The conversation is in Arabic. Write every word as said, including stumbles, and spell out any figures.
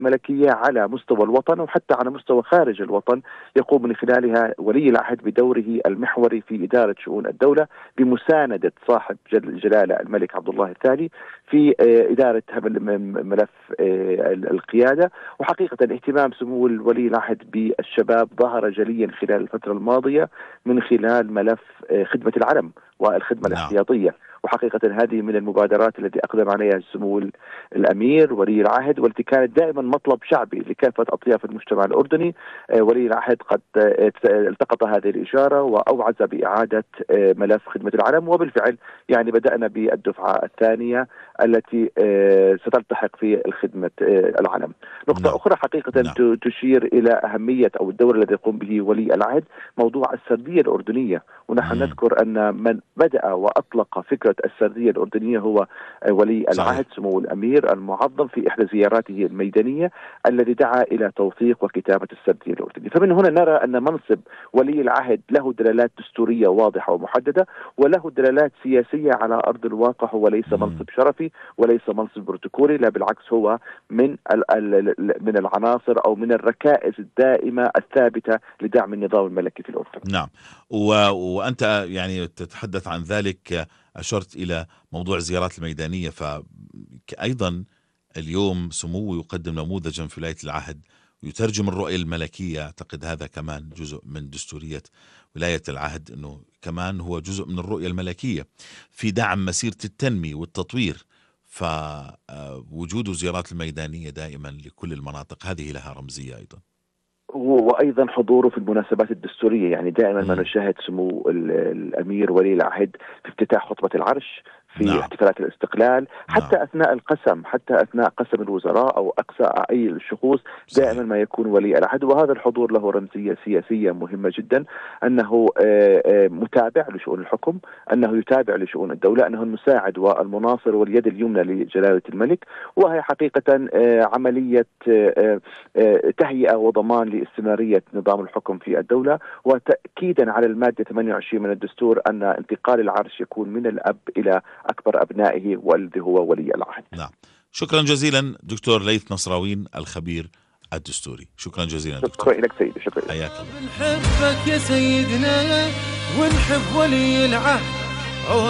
ملكية على مستوى الوطن وحتى على مستوى خارج الوطن، يقوم من خلالها ولي العهد بدوره المحوري في إدارة شؤون الدولة بمساندة صاحب جلالة الملك عبد الله الثاني في إدارة ملف القيادة. وحقيقة اهتمام سمو ولي العهد بالشباب ظهر جليا خلال الفترة الماضية من خلال ملف خدمة العلم والخدمة نعم. الاحتياطية. وحقيقة هذه من المبادرات التي أقدم عليها سمو الأمير ولي العهد، والتي كانت دائما مطلب شعبي لكافة أطياف المجتمع الأردني. ولي العهد قد التقط هذه الإشارة وأوعز بإعادة ملف خدمة العلم، وبالفعل يعني بدأنا بالدفعة الثانية التي ستلتحق في الخدمة العلم. نقطة نعم. أخرى حقيقة نعم. تشير إلى أهمية أو الدور الذي يقوم به ولي العهد موضوع السردية الأردنية. ونحن مم. نذكر أن من بدأ وأطلق فكرة السردية الأردنية هو ولي صحيح. العهد سمو الأمير المعظم في إحدى زياراته الميدانية، الذي دعا إلى توثيق وكتابة السردية الأردنية. فمن هنا نرى أن منصب ولي العهد له دلالات دستورية واضحة ومحددة، وله دلالات سياسية على أرض الواقع. هو ليس مم. منصب شرفي وليس منصب بروتوكولي، لا بالعكس، هو من من العناصر أو من الركائز الدائمة الثابتة لدعم النظام الملكي في الأردن. نعم. و... وأنت يعني تتحدث عن ذلك، أشرت إلى موضوع الزيارات الميدانية، فأيضا اليوم سموه يقدم نموذجا في ولاية العهد ويترجم الرؤية الملكية. أعتقد هذا كمان جزء من دستورية ولاية العهد، أنه كمان هو جزء من الرؤية الملكية في دعم مسيرة التنمية والتطوير. فوجود الزيارات الميدانية دائما لكل المناطق هذه لها رمزية أيضا، وأيضا حضوره في المناسبات الدستورية. يعني دائما ما مم. نشاهد سمو الأمير ولي العهد في افتتاح خطبة العرش، في نعم. احتفالات الاستقلال، حتى نعم. أثناء القسم، حتى أثناء قسم الوزراء أو أقصى أي الشخوص، دائما صحيح. ما يكون ولي العهد. وهذا الحضور له رمزية سياسية مهمة جدا، أنه متابع لشؤون الحكم، أنه يتابع لشؤون الدولة، أنه المساعد والمناصر واليد اليمنى لجلالة الملك. وهي حقيقة عملية تهيئة وضمان لاستمرارية نظام الحكم في الدولة، وتأكيدا على المادة ثمانية وعشرين من الدستور أن انتقال العرش يكون من الأب إلى أكبر أبنائه والذي هو ولي العهد. نعم. شكرا جزيلا دكتور ليث نصراوين الخبير الدستوري. شكرا جزيلا دكتور. شكرا لك سيدي. شكرا. حياك الله. نحبك يا سيدنا ونحب ولي العهد